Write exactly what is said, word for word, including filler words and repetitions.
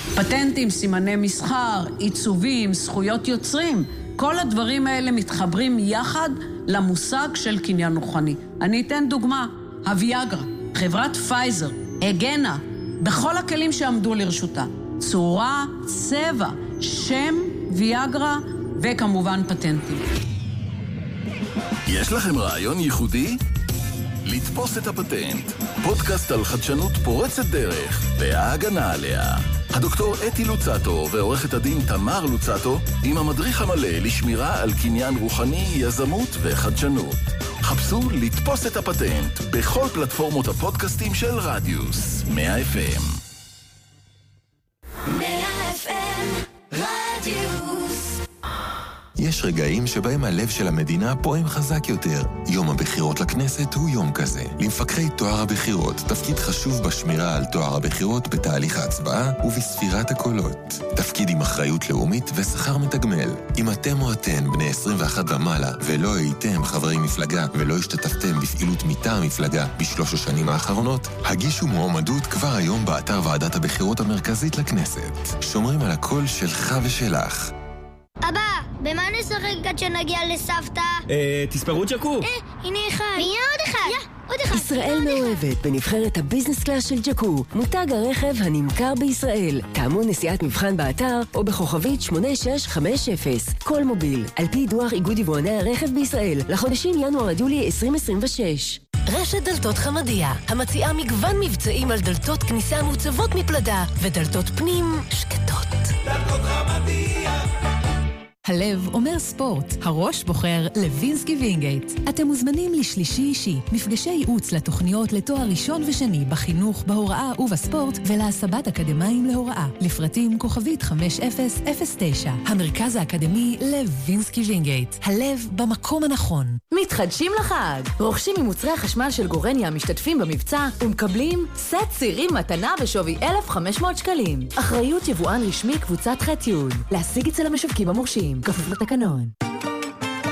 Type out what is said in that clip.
פטנטים, סימני מסחר, עיצובים, זכויות יוצרים, כל הדברים האלה מתחברים יחד למושג של קניין רוחני. אני אתן דוגמה, הוויאגרה, חברת פייזר, הגנה, בכל הכלים שעמדו לרשותה. צורה, צבע, שם, ויאגרה וכמובן פטנטים. יש לכם רעיון ייחודי? לתפוס את הפטנט. פודקאסט על חדשנות פורצת דרך וההגנה עליה. הדוקטור אתי לוצטו ועורכת הדין תמר לוצטו עם המדריך המלא לשמירה על קניין רוחני, יזמות וחדשנות. חפשו לתפוס את הפטנט בכל פלטפורמות הפודקאסטים של רדיוס מאה אף אם. מאה אף אם רדיוס. יש רגעים שבהם הלב של המדינה פועם חזק יותר. יום הבחירות לכנסת הוא יום כזה. למפקחי תואר הבחירות תפקיד חשוב בשמירה על תואר הבחירות בתהליך ההצבעה ובספירת הקולות. תפקיד עם אחריות לאומית ושכר מתגמל. אם אתם או אתן בני עשרים ואחת ומעלה ולא הייתם חברי מפלגה ולא השתתפתם בפעילות מטעם מפלגה בשלוש השנים האחרונות, הגישו מועמדות כבר היום באתר ועדת הבחירות המרכזית לכנסת. שומרים על הקול שלך ושלך. אבא, במה נשחק עד שנגיע לסבתא? אה, תספרו ג'קו. אה, הנה אחד. והנה עוד אחד. יא, עוד אחד. ישראל מאוהבת בנבחרת הביזנס קלאס של ג'קו, מותג הרכב הנמכר בישראל. טעמו נסיעת מבחן באתר או בכוכבית שמונה שש חמש אפס. כל מוביל, על פי דוח איגוד יבואני הרכב בישראל, לחודשים ינואר עד יולי עשרים עשרים ושש. רשת דלתות חמדיה, המציעה מגוון מבצעים על דלתות כניסה מוצבות מפלדה ודלתות פנים שקטות. דלתות חמדיה. הלב אומר ספורט, הראש בוחר לוינסקי וינגייט. אתם מוזמנים לשלישי אישי, מפגשי ייעוץ לתוכניות לתואר ראשון ושני בחינוך, בהוראה ובספורט ולהסבת אקדמיים להוראה. לפרטים כוכבית חמש אפס אפס תשע. המרכז האקדמי לוינסקי וינגייט. הלב במקום הנכון. מתחדשים לחג. רוכשים ממוצרי החשמל של גורניה המשתתפים במבצע ומקבלים סט צירים מתנה בשווי אלף וחמש מאות שקלים. אחריות יבואן רשמי קבוצת ח' י'. להשיג אצל המשווקים המורשים. כפוף לתקנון.